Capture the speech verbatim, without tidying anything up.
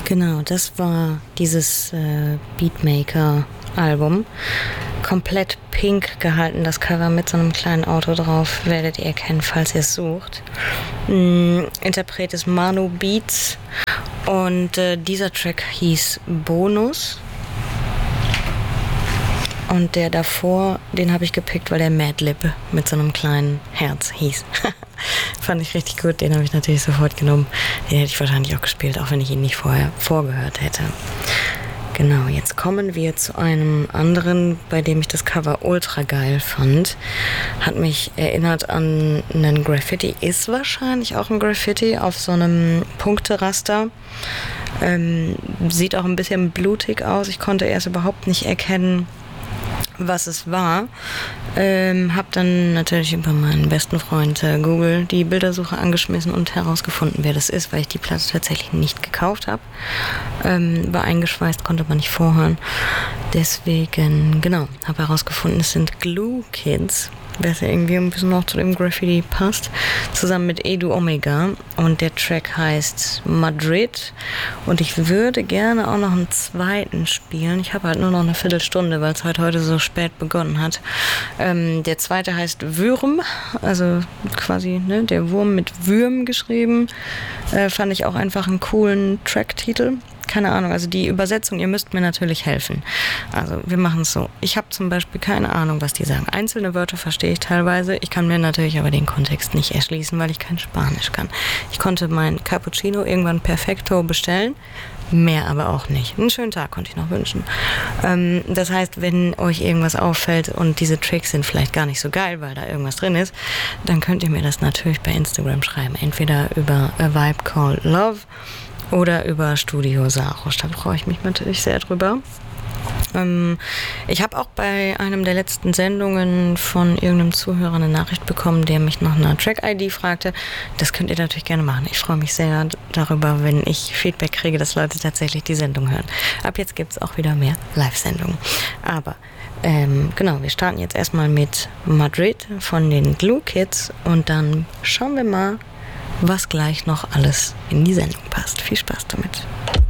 Genau, das war dieses äh, Beatmaker-Album. Komplett pink gehalten, das Cover mit so einem kleinen Auto drauf, werdet ihr erkennen, falls ihr es sucht. Mm, Interpret ist Manu Beats und äh, dieser Track hieß Bonus. Und der davor, den habe ich gepickt, weil der Madlib mit so einem kleinen Herz hieß. Fand ich richtig gut, den habe ich natürlich sofort genommen. Den hätte ich wahrscheinlich auch gespielt, auch wenn ich ihn nicht vorher vorgehört hätte. Genau, jetzt kommen wir zu einem anderen, bei dem ich das Cover ultra geil fand. Hat mich erinnert an einen Graffiti, ist wahrscheinlich auch ein Graffiti auf so einem Punkteraster. Ähm, sieht auch ein bisschen blutig aus. Ich konnte erst überhaupt nicht erkennen, was es war. Ähm, hab dann natürlich über meinen besten Freund äh, Google die Bildersuche angeschmissen und herausgefunden, wer das ist, weil ich die Platte tatsächlich nicht gekauft habe. Ähm, war eingeschweißt, konnte man nicht vorhören. Deswegen, genau, habe herausgefunden, es sind Glue Kids, was ja irgendwie ein bisschen noch zu dem Graffiti passt, zusammen mit Edu Omega, und der Track heißt Madrid, und ich würde gerne auch noch einen zweiten spielen. Ich habe halt nur noch eine Viertelstunde, weil es halt heute so spät begonnen hat. Ähm, der zweite heißt Würm, also quasi ne, der Wurm mit Würm geschrieben. Äh, fand ich auch einfach einen coolen Tracktitel. Keine Ahnung, also die Übersetzung, ihr müsst mir natürlich helfen. Also wir machen es so. Ich habe zum Beispiel keine Ahnung, was die sagen. Einzelne Wörter verstehe ich teilweise. Ich kann mir natürlich aber den Kontext nicht erschließen, weil ich kein Spanisch kann. Ich konnte mein Cappuccino irgendwann perfekto bestellen, mehr aber auch nicht. Einen schönen Tag konnte ich noch wünschen. Ähm, das heißt, wenn euch irgendwas auffällt und diese Tricks sind vielleicht gar nicht so geil, weil da irgendwas drin ist, dann könnt ihr mir das natürlich bei Instagram schreiben. Entweder über A Vibe Called Love oder über Studio Saros. Da freue ich mich natürlich sehr drüber. Ähm, ich habe auch bei einem der letzten Sendungen von irgendeinem Zuhörer eine Nachricht bekommen, der mich nach einer Track-I D fragte. Das könnt ihr natürlich gerne machen. Ich freue mich sehr darüber, wenn ich Feedback kriege, dass Leute tatsächlich die Sendung hören. Ab jetzt gibt es auch wieder mehr Live-Sendungen. Aber ähm, genau, wir starten jetzt erstmal mit Madrid von den Glue Kids und dann schauen wir mal, was gleich noch alles in die Sendung passt. Viel Spaß damit.